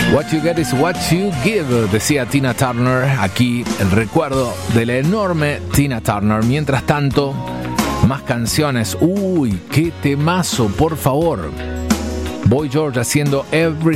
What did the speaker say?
What you get is what you give, decía Tina Turner. Aquí el recuerdo de la enorme Tina Turner. Mientras tanto, más canciones. Uy, qué temazo, por favor. Boy George haciendo Every